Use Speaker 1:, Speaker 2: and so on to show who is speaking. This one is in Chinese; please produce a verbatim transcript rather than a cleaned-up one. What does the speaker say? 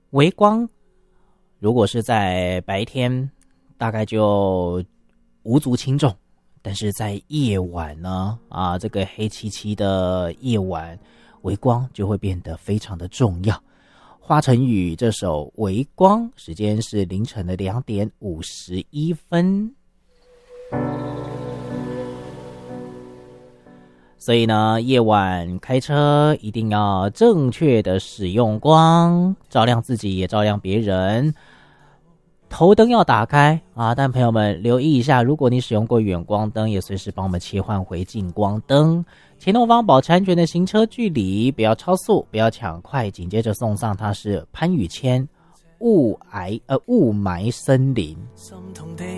Speaker 1: 微光如果是在白天，大概就无足轻重，但是在夜晚呢，啊，这个黑漆漆的夜晚，微光就会变得非常的重要。华晨宇这首《微光》，时间是凌晨的两点五十一分。所以呢，夜晚开车一定要正确的使用光，照亮自己也照亮别人。头灯要打开啊，但朋友们留意一下，如果你使用过远光灯，也随时帮我们切换回近光灯。前后方保持安全的行车距离，不要超速，不要抢快。紧接着送上它是潘宇谦雾霭呃雾霾森林。
Speaker 2: 心痛的